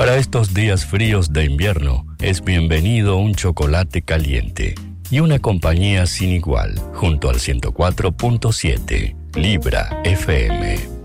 Para estos días fríos de invierno, es bienvenido un chocolate caliente y una compañía sin igual, junto al 104.7 Libra FM.